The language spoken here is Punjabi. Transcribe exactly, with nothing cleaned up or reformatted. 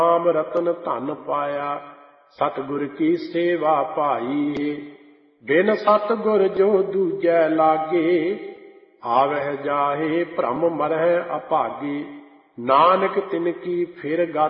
ਨਾਮ ਰਤਨ ਧਨ ਪਾਇਆ, ਸਤਿਗੁਰ ਕੀ ਸੇਵਾ ਭਾਈ। ਬਿਨ ਸਤਿਗੁਰ ਜੋ ਦੂਜੈ ਲਾਗੇ, ਆਵਹਿ ਜਾਹੇ ਭ੍ਰਮ ਮਰਹਿ ਅਭਾਗੀ। ਨਾਨਕ ਤਿਨ ਕੀ ਫਿਰ ਗਤ